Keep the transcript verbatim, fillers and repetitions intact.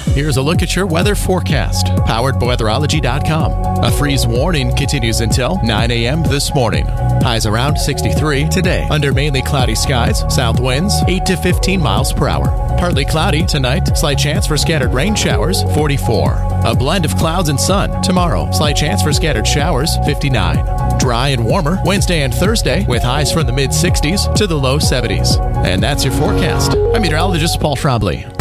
Here's a look at your weather forecast, powered by weatherology dot com. A freeze warning continues until nine a.m. this morning. Highs around sixty-three today. Under mainly cloudy skies, south winds eight to fifteen miles per hour. Partly cloudy tonight, slight chance for scattered rain showers, forty-four. A blend of clouds and sun tomorrow, slight chance for scattered showers, fifty-nine. Dry and warmer Wednesday and Thursday with highs from the mid sixties to the low seventies. And that's your forecast. I'm meteorologist Paul Trombley.